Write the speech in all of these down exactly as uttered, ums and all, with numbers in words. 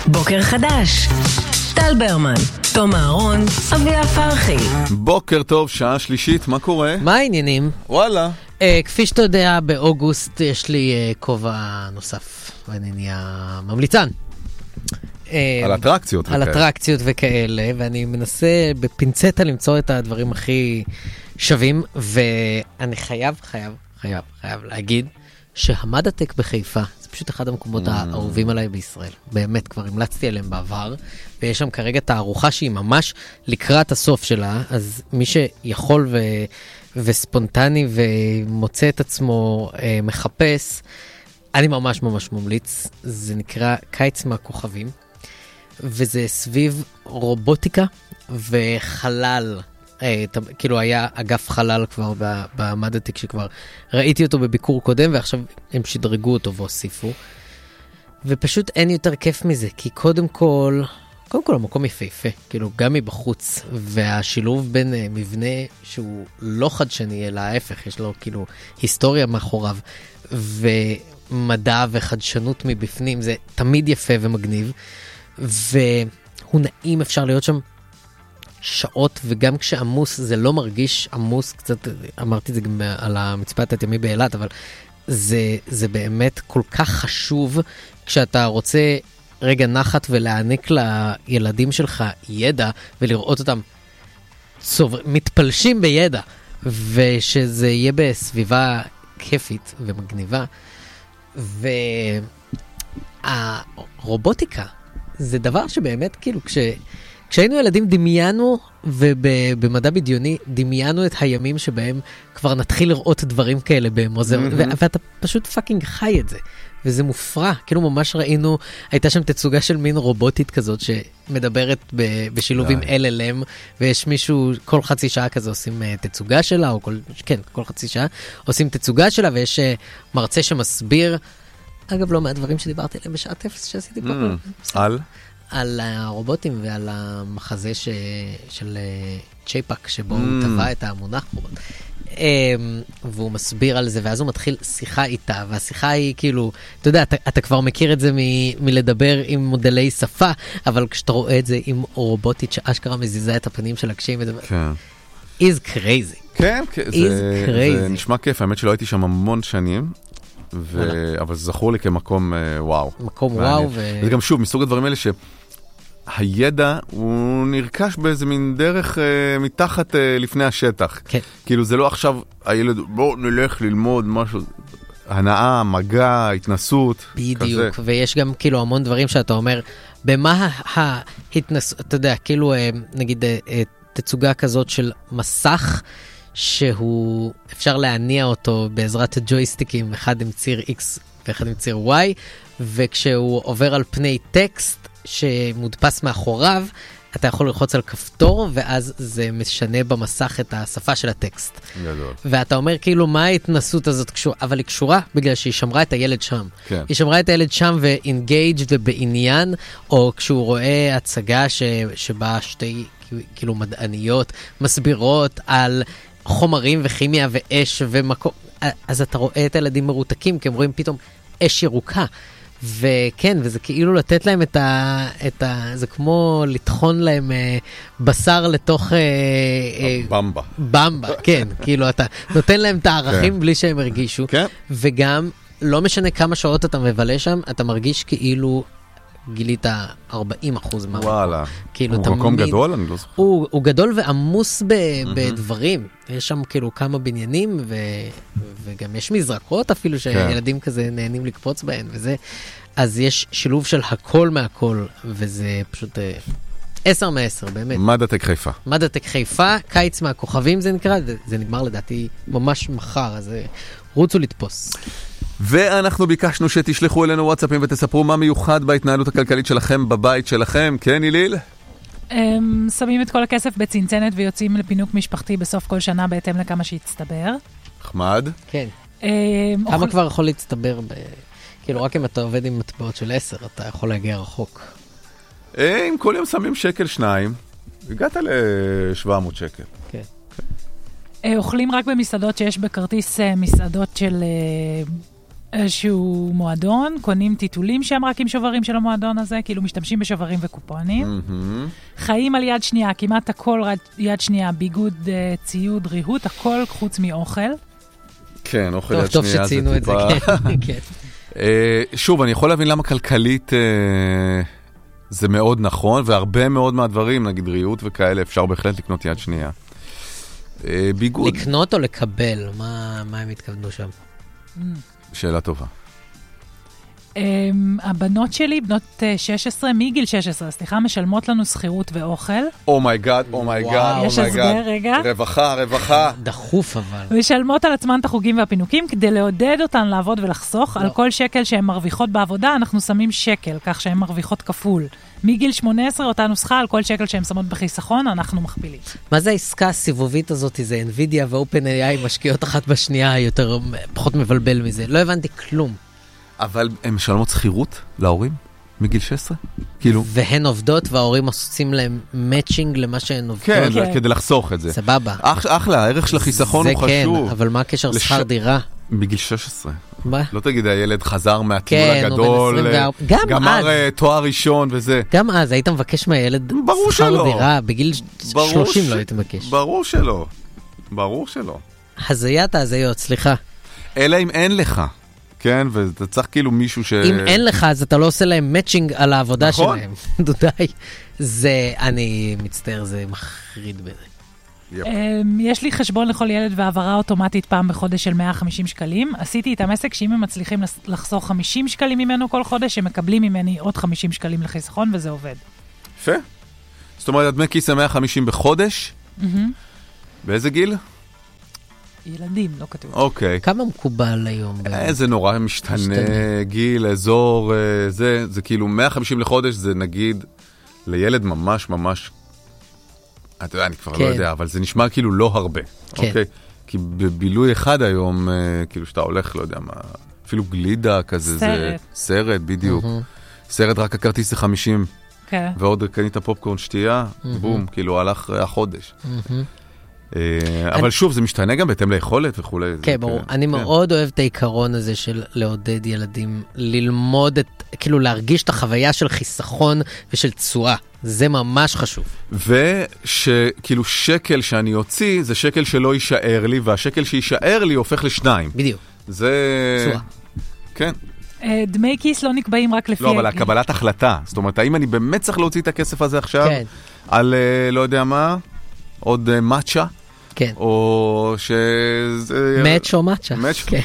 בוקר חדש. טל ברמן, תום אהרון, אביה פרחי. בוקר טוב, שעה שלישית, מה קורה? מה העניינים? וואלה. Uh, כפי שאתה יודע, באוגוסט יש לי uh, כובע נוסף, ואני נהיה ממליצן. Uh, על אטרקציות על וכאלה. אטרקציות וכאלה, ואני מנסה בפינצטה למצוא את הדברים הכי שווים, ואני חייב, חייב, חייב, חייב להגיד שהמדעטק בחיפה, זה פשוט אחד המקומות mm. האהובים עליי בישראל. באמת, כבר המלצתי עליהם בעבר, ויש שם כרגע תערוכה שהיא ממש לקראת הסוף שלה, אז מי שיכול ו... וספונטני ומוצא את עצמו אה, מחפש, אני ממש ממש ממליץ. זה נקרא קיץ מהכוכבים, וזה סביב רובוטיקה וחלל. אה, ת, כאילו היה אגף חלל כבר במדעטק שכבר ראיתי אותו בביקור קודם, ועכשיו הם שדרגו אותו והוסיפו. ופשוט אין יותר כיף מזה, כי קודם כל... קודם כל, המקום יפהפה, כאילו, גם מבחוץ, והשילוב בין uh, מבנה שהוא לא חדשני, אלא ההפך, יש לו כאילו היסטוריה מאחוריו, ומדע וחדשנות מבפנים, זה תמיד יפה ומגניב, והוא נעים, אפשר להיות שם שעות, וגם כשעמוס זה לא מרגיש עמוס, קצת, אמרתי את זה גם על המצפה התת-ימי באילת, אבל זה, זה באמת כל כך חשוב, כשאתה רוצה... רגע נחת ולהעניק לילדים שלך ידע ולראות אותם צוב... מתפלשים בידע, ושזה יהיה בסביבה כיפית ומגניבה. והרובוטיקה זה דבר שבאמת כאילו כש... כשהיינו ילדים דמיינו, ובמדע בדיוני דמיינו את הימים שבהם כבר נתחיל לראות דברים כאלה במוזיאון, mm-hmm. ואתה פשוט פאקינג חי את זה. וזה מופרע, כאילו ממש ראינו, הייתה שם תצוגה של מין רובוטית כזאת שמדברת ב- בשילוב עם אל אל אם, ויש מישהו, כל חצי שעה כזה עושים uh, תצוגה שלה, או כל, כן, כל חצי שעה עושים תצוגה שלה, ויש uh, מרצה שמסביר, אגב לא מהדברים שדיברתי עליהם בשעת אפס שעשיתי פה. Mm, על? על הרובוטים ועל המחזה ש... של uh, צ'ייפק, שבו mm. הוא טבע את המונח רובוט. והוא מסביר על זה, ואז הוא מתחיל שיחה איתה, והשיחה היא כאילו, אתה יודע, אתה, אתה כבר מכיר את זה מ- מלדבר עם מודלי שפה, אבל כשאתה רואה את זה עם רובוטית שאשכרה מזיזה את הפנים של הקשים, זה כן. is crazy. כן, is זה, crazy. זה נשמע כיף, האמת שלא הייתי שם המון שנים, ו... אבל זה זכור לי כמקום וואו. מקום וואו. ו... זה גם שוב, מסוג הדברים האלה ש... הידע הוא נרכש באיזה מין דרך אה, מתחת אה, לפני השטח. כן. כאילו זה לא עכשיו הילד, בוא נלך ללמוד משהו, הנאה, מגע, התנסות. בדיוק, כזה. ויש גם כאילו המון דברים שאתה אומר, במה ההתנסות, אתה יודע, כאילו נגיד תצוגה כזאת של מסך, שהוא אפשר להניע אותו בעזרת ג'ויסטיקים, אחד עם ציר X ואחד עם ציר Y, וכשהוא עובר על פני טקסט, שמודפס מאחוריו, אתה יכול ללחוץ על כפתור, ואז זה משנה במסך את השפה של הטקסט. גדול. ואתה אומר כאילו, מה ההתנסות הזאת קשורה? אבל היא קשורה בגלל שהיא שמרה את הילד שם. כן. היא שמרה את הילד שם ו-engaged ובעניין, או כשהוא רואה הצגה ש... שבה שתי כאילו מדעניות מסבירות על חומרים וכימיה ואש ומקום, אז אתה רואה את הילדים מרותקים, כי הם רואים פתאום אש ירוקה. וכן, וזה כאילו לתת להם את ה... את ה זה כמו לטחון להם אה, בשר לתוך... אה, אה, במבה. במבה, כן. כאילו אתה נותן להם את הערכים כן. בלי שהם הרגישו. כן. וגם, לא משנה כמה שעות אתה מבלה שם, אתה מרגיש כאילו גילית ארבעים אחוז מה. וואלה. כאילו, הוא תמיד, מקום גדול? אני לא זוכר. הוא, הוא גדול ועמוס ב, mm-hmm. בדברים. יש שם כאילו כמה בניינים, ו, וגם יש מזרקות אפילו שילדים כזה נהנים לקפוץ בהן, וזה. אז יש שילוב של הכל מהכל, וזה פשוט עשר מעשר, באמת. מדעטק חיפה. מדעטק חיפה, קיץ מהכוכבים זה נקרא, זה נגמר לדעתי ממש מחר, אז רוצו לתפוס. ואנחנו ביקשנו שתשלחו אלינו וואטסאפים ותספרו מה מיוחד בהתנהלות הכלכלית שלכם בבית שלכם. כן, איליל? שמים את כל הכסף בצנצנת ויוצאים לפינוק משפחתי בסוף כל שנה בהתאם לכמה שהצטבר. חמד? כן. כמה כבר יכול להצטבר? כאילו רק אם אתה עובד עם מטבעות של עשר, אתה יכול להגיע רחוק. אם כל יום שמים שקל שניים, הגעת ל-שבע מאות שקל. כן. אוכלים רק במסעדות שיש בכרטיס מסעדות של איזשהו מועדון, קונים טיטולים שהם רק עם שוברים של המועדון הזה, כאילו משתמשים בשוברים וקופונים. חיים על יד שנייה, כמעט הכל יד שנייה, ביגוד, ציוד, ריהוט, הכל חוץ מאוכל. כן, אוכל יד טוב שנייה שציינו את זה, כן. שוב, אני יכול להבין למה כלכלית זה מאוד נכון, והרבה מאוד מהדברים, נגיד ריהוט וכאלה, אפשר בהחלט לקנות יד שנייה. ביגוד. לקנות או לקבל? מה הם התכוונו שם? שאלה טובה. הבנות שלי, בנות שש עשרה, מגיל שש עשרה, סליחה, משלמות לנו שכירות ואוכל. אומייגאד, אומייגאד, יש הסבר, רגע. רווחה, רווחה. דחוף אבל. משלמות על עצמן את החוגים והפינוקים, כדי לעודד אותן לעבוד ולחסוך. על כל שקל שהן מרוויחות בעבודה, אנחנו שמים שקל, כך שהן מרוויחות כפול. מגיל שמונה עשרה, אותה נוסחה, על כל שקל שהן שמות בחיסכון, אנחנו מכפילים. מה זה העסקה הסיבובית הזאת? זה NVIDIA ו-OpenAI משקיעות אחת בשנייה, יותר, פחות מבלבל מזה. לא הבנתי כלום. אבל הן משלמות שכירות להורים מגיל שש עשרה? כאילו... והן עובדות וההורים עושים להם מאצ'ינג למה שהן עובדות. כן, כן. כדי לחסוך את זה. סבבה. אח, אחלה, הערך של החיסכון הוא כן, חשוב. אבל מה הקשר לש... שכר דירה? מגיל שש עשרה. מה? לא תגיד, הילד חזר מהטיול כן, הגדול, גם גמר אז. תואר ראשון וזה. גם אז, היית מבקש מהילד שכר שלא. דירה, בגיל שלושים ש... לא היית מבקש. ברור שלא. ברור שלא. הזיית הזיות, סליחה. אלא אם אין לך. כן, ואתה צריך כאילו מישהו ש... אם אין לך, אז אתה לא עושה להם מאצ'ינג על העבודה נכון. שלהם. דודי, זה, אני מצטער, זה מחריד בזה. Yep. יש לי חשבון לכל ילד והעברה אוטומטית פעם בחודש של מאה וחמישים שקלים. עשיתי איתם עסק שאם הם מצליחים לחסוך חמישים שקלים ממנו כל חודש, הם מקבלים ממני עוד חמישים שקלים לחיסכון, וזה עובד. יפה. זאת אומרת, הדמי כיס מאה וחמישים בחודש? Mm-hmm. באיזה גיל? ילדים, לא כתוב. אוקיי. כמה מקובל היום? זה נורא משתנה, גיל, אזור, זה, זה כאילו מאה וחמישים לחודש, זה נגיד לילד ממש ממש, אתה יודע, אני כבר לא יודע, אבל זה נשמע כאילו לא הרבה. אוקיי? כי בבילוי אחד היום, כאילו שאתה הולך, לא יודע מה, אפילו גלידה כזה, זה סרט, בדיוק. סרט רק הכרטיס זה חמישים, ועוד קנית פופקורן שתייה, בום, כאילו הלך החודש. אבל שוב, זה משתנה גם בהתאם ליכולת וכו'. כן, ברור. אני מאוד אוהב את העיקרון הזה של לעודד ילדים ללמוד את, כאילו להרגיש את החוויה של חיסכון ושל תשואה. זה ממש חשוב. ושכאילו שקל שאני אוציא, זה שקל שלא יישאר לי, והשקל שישאר לי הופך לשניים. בדיוק. זה... תשואה. כן. דמי כיס לא נקבעים רק לפי... לא, אבל הקבלת החלטה. זאת אומרת, האם אני באמת צריך להוציא את הכסף הזה עכשיו? כן. על לא יודע מה? עוד מאצ'ה? כן. או ש... מאץ' או מאצ'ה. מאץ'. כן.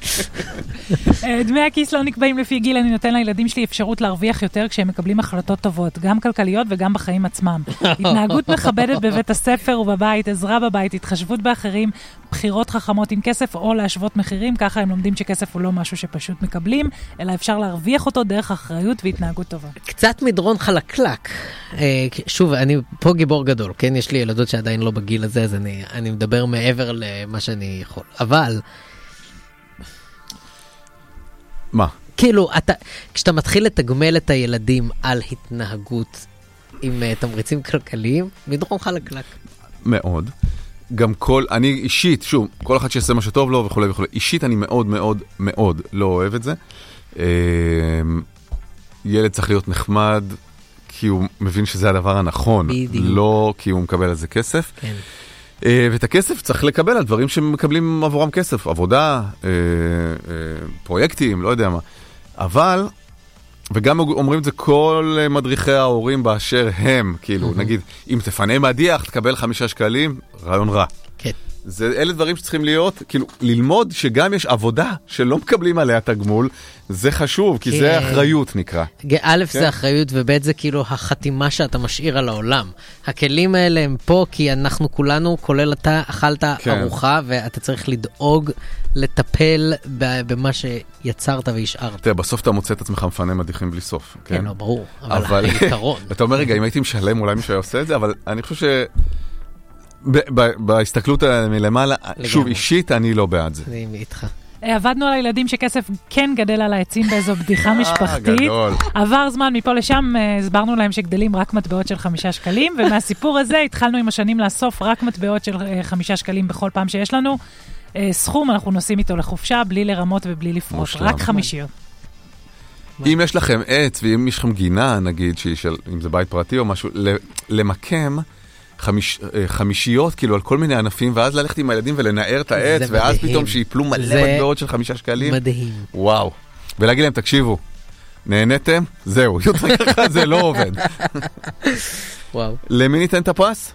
דמי הכיס לא נקבעים לפי גיל, אני נותן לילדים שלי אפשרות להרוויח יותר כשהם מקבלים החלטות טובות, גם כלכליות וגם בחיים עצמם. התנהגות מכבדת בבית הספר ובבית, עזרה בבית, התחשבות באחרים, בחירות חכמות עם כסף או להשוות מחירים, ככה הם לומדים שכסף הוא לא משהו שפשוט מקבלים, אלא אפשר להרוויח אותו דרך אחריות והתנהגות טובה. קצת מדרון חלקלק. שוב, אני פה גיבור גדול, כן? יש לי ילדות שעדיין לא בגיל הזה, אז אני, אני מדבר מעבר למה שאני יכול. אבל... מה? כאילו, אתה, כשאתה מתחיל לתגמל את הילדים על התנהגות עם uh, תמריצים כלכליים, מדרון חלקלק. מאוד. גם כל, אני אישית, שוב, כל אחד שיעשה מה שטוב לו וכו' וכו', אישית אני מאוד מאוד מאוד לא אוהב את זה. ילד צריך להיות נחמד, כי הוא מבין שזה הדבר הנכון. בדיוק. לא כי הוא מקבל על זה כסף. כן. ואת הכסף צריך לקבל על דברים שמקבלים עבורם כסף, עבודה, פרויקטים, לא יודע מה. אבל, וגם אומרים את זה כל מדריכי ההורים באשר הם, כאילו, נגיד, אם תפנה מדיח, תקבל חמישה שקלים, רעיון רע. כן. זה, אלה דברים שצריכים להיות, כאילו, ללמוד שגם יש עבודה שלא מקבלים עליה תגמול, זה חשוב, כי זה אחריות נקרא. א' זה אחריות, וב' זה כאילו החתימה שאתה משאיר על העולם. הכלים האלה הם פה, כי אנחנו כולנו, כולל אתה, אכלת ארוחה, ואתה צריך לדאוג, לטפל במה שיצרת והשארת. תראה, בסוף אתה מוצא את עצמך מפנה מדיחים בלי סוף. כן, לא, ברור. אבל היתרון. אתה אומר, רגע, אם הייתי משלם, אולי מישהו היה עושה את זה, אבל אני חושב ש... בהסתכלות מלמעלה, שוב, אישית, אני לא בעד זה. אני איתך. עבדנו על הילדים שכסף כן גדל על העצים באיזו בדיחה משפחתית. עבר זמן מפה לשם, הסברנו להם שגדלים רק מטבעות של חמישה שקלים, ומהסיפור הזה התחלנו עם השנים לאסוף רק מטבעות של חמישה שקלים בכל פעם שיש לנו. סכום, אנחנו נוסעים איתו לחופשה, בלי לרמות ובלי לפרוט, רק חמישיות. אם יש לכם עץ, ואם יש לכם גינה, נגיד, אם זה בית פרטי או משהו, למקם חמיש, חמישיות, כאילו, על כל מיני ענפים, ואז ללכת עם הילדים ולנער את העץ, ואז פתאום שיפלו מלא מטבעות של חמישה שקלים. מדהים. וואו. ולהגיד להם, תקשיבו, נהנתם? זהו, יותר ככה זה לא עובד. וואו. למי ניתן את הפרס?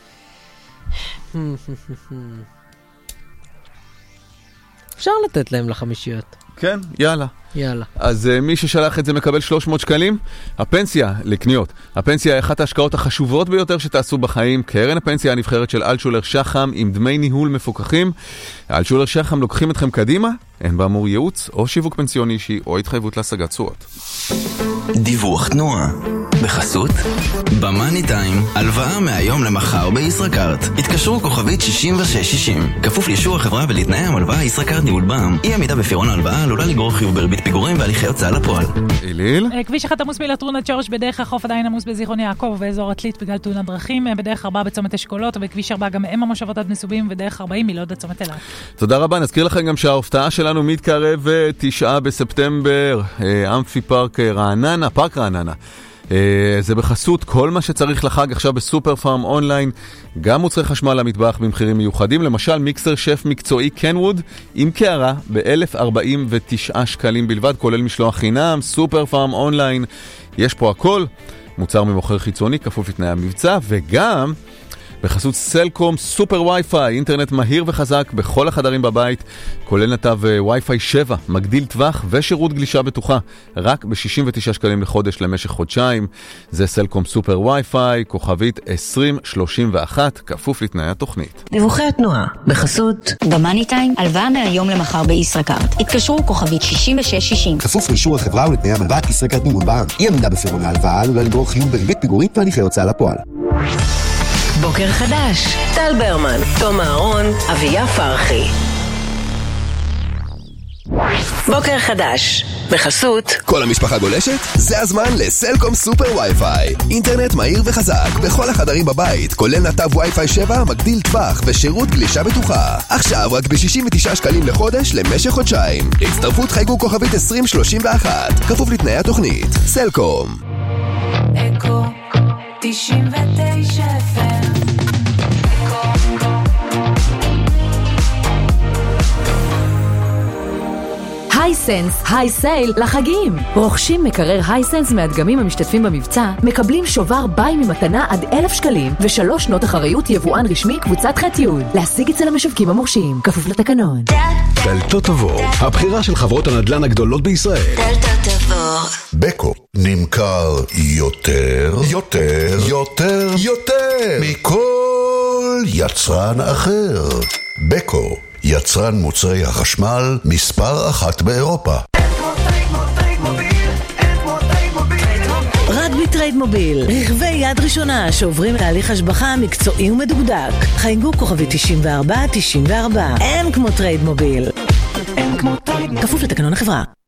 אפשר לתת להם לחמישיות. כן, יאללה. יאללה. אז uh, מי ששלח את זה מקבל שלוש מאות שקלים. הפנסיה לקניות. הפנסיה היא אחת ההשקעות החשובות ביותר שתעשו בחיים. קרן הפנסיה הנבחרת של אלטשולר שחם עם דמי ניהול מפוקחים. אלטשולר שחם לוקחים אתכם קדימה, אין באמור ייעוץ או שיווק פנסיוני אישי או התחייבות להשגת תשואות. דיווח תנועה. בחסות במאני טיים, הלוואה מהיום למחר בישראכרט. התקשרו כוכבית שישים ושש שישים. כפוף לאישור החברה ולתנאי המלוואה ישראכרט ניהול בע"מ. אי עמידה בפירעון ההלוואה עלולה לגרור חיוב בריבית פיגורים והליכי הוצאה לפועל. אליל? כביש אחד עמוס מלטרון עד שורש, בדרך החוף עדיין עמוס בזיכרון יעקב ובאזור עתלית בגלל תאונת דרכים, בדרך ארבע בצומת אשכולות ובכביש ארבע גם אם המושבות עד מסובים, ובדרך ארבעים מלוד עד צומת אילת. תודה רבה. נזכיר לכם גם שההופעה שלנו מתקרב תשעה בספטמבר, אמפי פארק רעננה, פארק רעננה. זה בחסות כל מה שצריך לחג עכשיו בסופר פארם אונליין, גם מוצרי חשמל למטבח במחירים מיוחדים, למשל מיקסר שף מקצועי קנווד עם קערה ב-אלף ארבעים ותשעה שקלים בלבד, כולל משלוח חינם. סופר פארם אונליין, יש פה הכל, מוצר ממוכר חיצוני כפוף לתנאי המבצע, וגם בחסות סלקום סופר וי-פיי, אינטרנט מהיר וחזק בכל החדרים בבית, כולל נתב וי-פיי שבע, מגדיל טווח ושירות גלישה בטוחה, רק ב-שישים ותשעה שקלים לחודש למשך חודשיים. זה סלקום סופר וי-פיי, כוכבית עשרים שלושים ואחת, כפוף לתנאי התוכנית. דיווחי התנועה, בחסות במאני טיים, הלוואה מהיום למחר בישראכרט. התקשרו כוכבית שישים ושש שישים. כפוף לאישור החברה ולתנאי המלוואה ישראכרט ניהול בע"מ. אי עמידה בפירעון ההלוואה עלולה לגרור חיוב בריבית פיגורים והליכי הוצאה לפועל. בוקר חדש, טל ברמן, תום אהרון, אביה פרחי. בוקר חדש, בחסות כל המשפחה גולשת? זה הזמן לסלקום סופר וי-פיי. אינטרנט מהיר וחזק בכל החדרים בבית, כולל נתב וי-פיי שבע, מגדיל טווח ושירות גלישה בטוחה. עכשיו רק ב-שישים ותשעה שקלים לחודש למשך חודשיים. הצטרפות חייגו כוכבית עשרים שלושים ואחת, כפוף לתנאי התוכנית. סלקום. אקו תשעים ותשע אף אם. הייסנס, היי סייל לחגים. רוכשים מקרר הייסנס מהדגמים המשתתפים במבצע, מקבלים שובר ביי ממתנה עד אלף שקלים ושלוש שנות אחריות יבואן רשמי קבוצת ח'-י'. להשיג אצל המשווקים המורשים, כפוף לתקנון. דלתות תבור, הבחירה של חברות הנדל"ן הגדולות בישראל. דלתות תבור. בקו נמכר יותר, יותר, יותר, יותר מכל יצרן אחר. בקו, יצרן מוצרי החשמל מספר אחת באירופה. רק בטרייד מוביל, רכבי יד ראשונה שעוברים תהליך השבחה מקצועי ומדוקדק. חייגו כוכבי תשעים וארבע תשעים וארבע. אין כמו טרייד מוביל. אין כמו טרייד מוביל. כפוף לתקנון החברה.